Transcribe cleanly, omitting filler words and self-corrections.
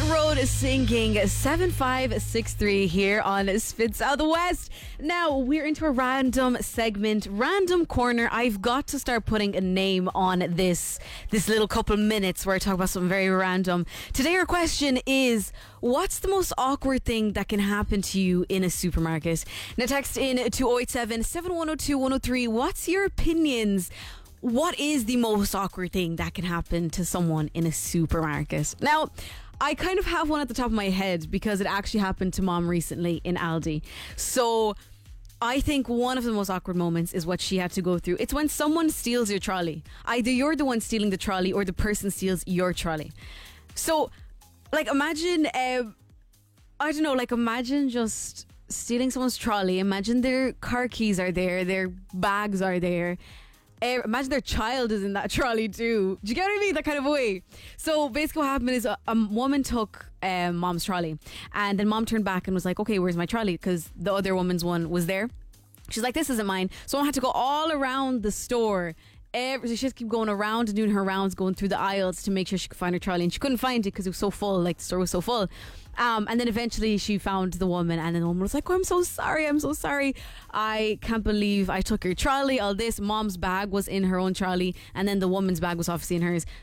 Road singing 7563 here on Spit Southwest. Now we're into a random segment, random corner. I've got to start putting a name on this little couple minutes where I talk about something very random. Today our question is, what's the most awkward thing that can happen to you in a supermarket? Now text in to 087 7102 103. What's your opinions? What is the most awkward thing that can happen to someone in a supermarket? Now, I kind of have one at the top of my head because it actually happened to Mom recently in Aldi. So I think one of the most awkward moments is what she had to go through. It's when someone steals your trolley. Either you're the one stealing the trolley or the person steals your trolley. So, like, imagine, imagine just stealing someone's trolley. Imagine their car keys are there, their bags are there. Imagine their child is in that trolley too. Do you get what I mean? That kind of way. So basically what happened is a woman took Mom's trolley, and then Mom turned back and was like, okay, where's my trolley? Because the other woman's one was there. She's like, this isn't mine. So I had to go all around the store. So she just keep going around and doing her rounds, going through the aisles to make sure she could find her trolley, and she couldn't find it because it was so full. Like, the store was so full. And then eventually she found the woman, and then the woman was like, oh, I'm so sorry, I can't believe I took your trolley, all this. Mom's bag was in her own trolley, and then the woman's bag was obviously in hers.